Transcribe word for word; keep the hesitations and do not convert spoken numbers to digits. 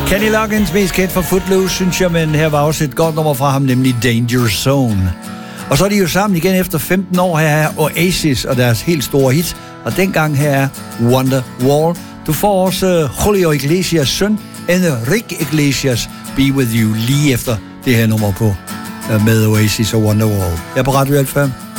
Kenny Loggins, mest kendt for Footloose, synes jeg, men her var også et godt nummer fra ham, nemlig Danger Zone. Og så er de jo sammen igen efter femten år. Her er Oasis og deres helt store hit, og dengang her er Wonderwall. Du får også Julio Iglesias søn, Enrique Iglesias, Be With You, lige efter det her nummer på med Oasis og Wonderwall. Jeg er på Radio Alfa.